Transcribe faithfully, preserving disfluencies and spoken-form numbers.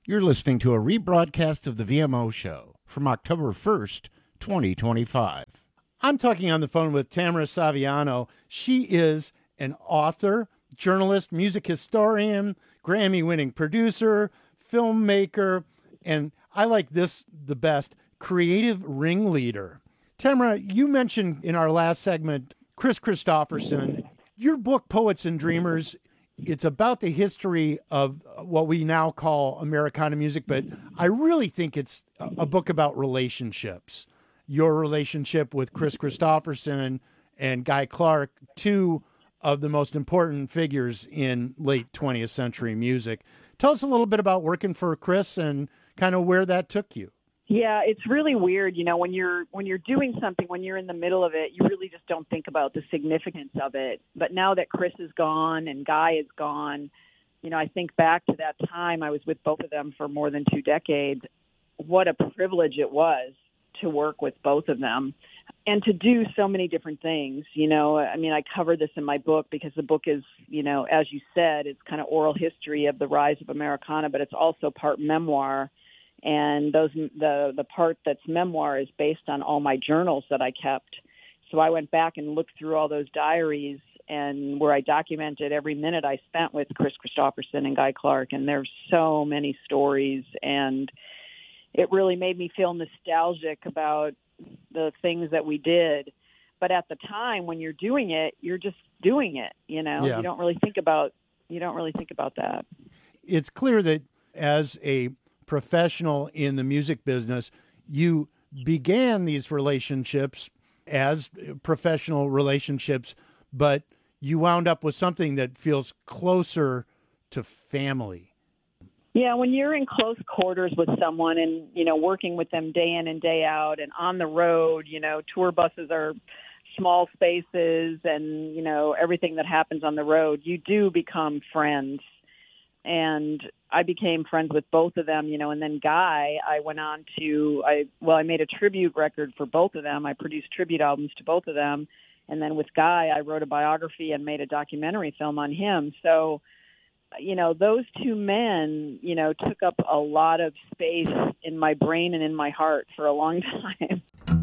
You're listening to a rebroadcast of the V M O show from October first, twenty twenty-five. I'm talking on the phone with Tamara Saviano. She is an author, journalist, music historian, Grammy-winning producer, filmmaker, and I like this the best, creative ringleader. Tamara, you mentioned in our last segment Kris Kristofferson. Your book, Poets and Dreamers, it's about the history of what we now call Americana music, but I really think it's a book about relationships. Your relationship with Kris Kristofferson and Guy Clark, two of the most important figures in late twentieth century music. Tell us a little bit about working for Kris and kind of where that took you. Yeah, it's really weird, you know, when you're when you're doing something, when you're in the middle of it, you really just don't think about the significance of it. But now that Kris is gone and Guy is gone, you know, I think back to that time. I was with both of them for more than two decades. What a privilege it was to work with both of them and to do so many different things. You know, I mean, I cover this in my book because the book is, you know, as you said, it's kind of oral history of the rise of Americana, but it's also part memoir. And those the the part that's memoir is based on all my journals that I kept. So I went back and looked through all those diaries and where I documented every minute I spent with Kris Kristofferson and Guy Clark. And there's so many stories, and it really made me feel nostalgic about the things that we did. But at the time when you're doing it, you're just doing it. You know, Yeah. you don't really think about you don't really think about that. It's clear that as a professional in the music business, you began these relationships as professional relationships, but you wound up with something that feels closer to family. Yeah, when you're in close quarters with someone and, you know, working with them day in and day out and on the road, you know, tour buses are small spaces and, you know, everything that happens on the road, you do become friends. And I became friends with both of them, you know, and then Guy, I went on to, I well, I made a tribute record for both of them. I produced tribute albums to both of them. And then with Guy, I wrote a biography and made a documentary film on him. So, you know, those two men, you know, took up a lot of space in my brain and in my heart for a long time.